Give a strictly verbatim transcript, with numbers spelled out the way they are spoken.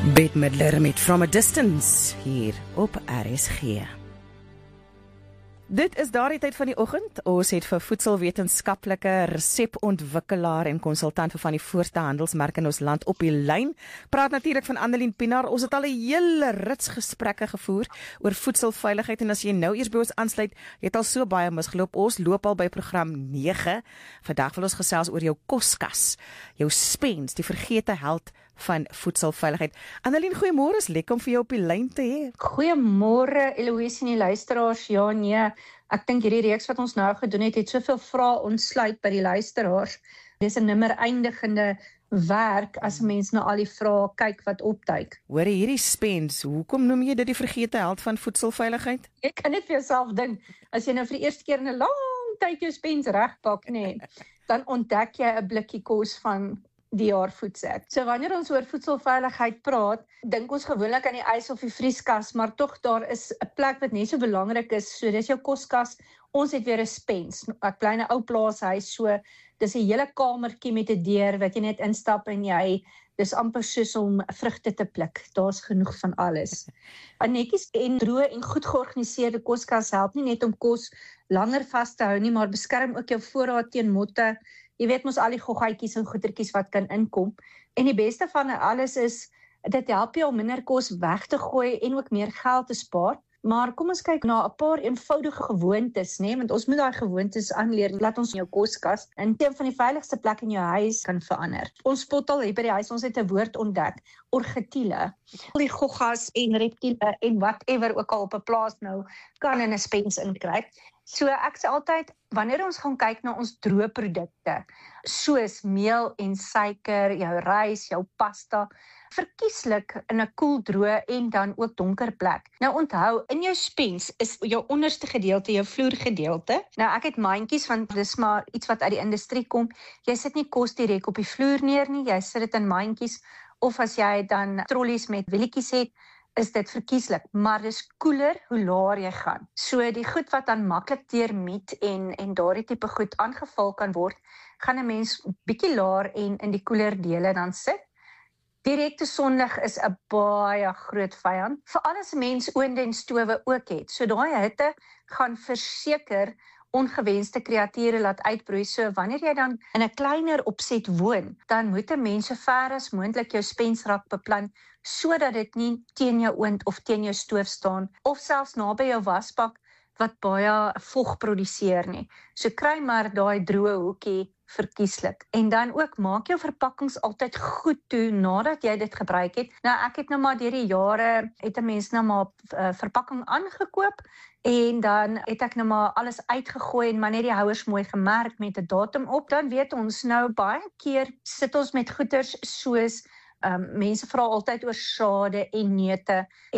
Bette Midler met From a Distance hier op R S G. Dit is daardie tyd van die oggend. Ons het vir voedselwetenskaplike resepontwikkelaar en konsultant vir van die voorste handelsmerke in ons land op die lyn. Praat natuurlik van Annelien Pienaar. Ons het al 'n hele rits gesprekke gevoer oor voedselveiligheid en as jy nou eers by ons aansluit, jy het al so baie misgeloop. Ons loop al by program nege. Vandag wil ons gesels oor jou koskas, jou spens, die vergete held van voedselveiligheid. Annelien, goeiemôre, is lekker om vir jou op die lyn te hê. Goeiemôre Eloise en die luisteraars. Ja nee, ek dink hierdie reeks wat ons nou gedoen het, het soveel vrae ontsluit by die luisteraars. Dis 'n nimmer eindigende werk as 'n mens na al die vrae kyk wat opduik. Hoor hierdie spens, hoekom noem jy dit die vergete held van voedselveiligheid? Jy kan net vir jouself dink, as jy nou vir die eerste keer in 'n lang tyd jou spens regpak, nee, dan ontdek jy 'n blikkie kos van die jaar voedsel. So wanneer ons oor voedselveiligheid praat, dink ons gewoonlik aan die ys of die vrieskas, maar tog daar is 'n plek wat net so belangrik is. So dis jou koskas. Ons het weer 'n spens. 'n Klein ou plaashuis, so dis 'n hele kamertjie met 'n deur wat jy net instap en jy dis amper soos om vrugte te pluk. Daar's genoeg van alles. 'n Netjies en droë en goed georganiseerde koskas help nie net om kos langer vas te hou nie, maar beskerm ook jou voorraad teen motte. Jy weet mos al die goggaatjies en goetertjies wat kan inkom. En die beste van alles is, dit help jou om minder kos weg te gooi en ook meer geld te spaar. Maar kom ons kyk na 'n paar eenvoudige gewoontes, né? Want ons moet daai gewoontes aanleer, laat ons jou koskas in een van die veiligste plekke in jou huis kan verander. Ons spot al hier by die huis, ons het 'n woord ontdek, orgetiele. Al die goggas en reptiele en whatever ook al op 'n plaas nou kan in 'n spens inkry. So ek sê altyd, wanneer ons gaan kyk na ons droë produkte, soos meel en suiker, jou rys, jou pasta, verkieslik in 'n koel, droë en dan ook donker plek. Nou onthou, in jou spens is jou onderste gedeelte, jou vloergedeelte. Nou ek het mandjies, want dis maar iets wat uit die industrie kom. Jy sit nie kos direk op die vloer neer nie, jy sit dit in mandjies, of as jy dan trollies met wielietjies het, is dit verkieslik, maar dis koeler hoe laer jy gaan. So die goed wat dan maklik deur miet en en daardie tipe goed aangeval kan word, gaan 'n mens bietjie laer en in die koeler dele dan sit. Direkte sonlig is 'n baie groot vyand, veral as 'n mens oonde en stowe ook het. So daai hitte gaan verseker ongewenste kreature laat uitbroei. So wanneer jy dan in 'n kleiner opset woon, dan moet 'n mens so ver as moontlik jou spensrak beplan, sodat dit nie teen jou oond of teen jou stoof staan, of selfs naby jou wasbak wat baie vog produseer nie. So kry maar daai droë hoekie verkieslik. En dan ook maak jou verpakkings altyd goed toe nadat jy dit gebruik het. Nou ek het nou maar deur die jare het 'n mens nou maar uh, verpakking aangekoop en dan het ek nou maar alles uitgegooi en maar net die houers mooi gemerk met 'n datum op. Dan weet ons nou baie keer sit ons met goeders soos um, mense vra altyd oor sade en neute.